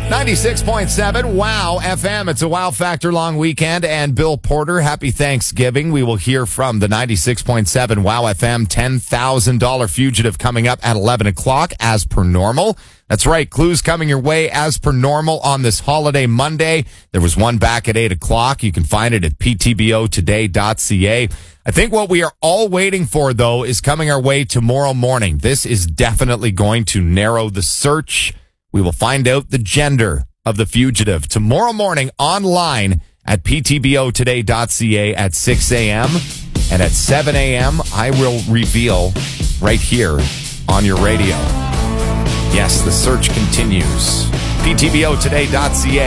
96.7 Wow FM. It's a Wow Factor long weekend. And Bill Porter, happy Thanksgiving. We will hear from the 96.7 Wow FM $10,000 fugitive coming up at 11 o'clock as per normal. That's right. Clues coming your way as per normal on this holiday Monday. There was one back at 8 o'clock. You can find it at ptbotoday.ca. I think what we are all waiting for, though, is coming our way tomorrow morning. This is definitely going to narrow the search. We will find out the gender of the fugitive tomorrow morning online at ptbotoday.ca at 6 a.m. And at 7 a.m., I will reveal right here on your radio. Yes, the search continues. ptbotoday.ca.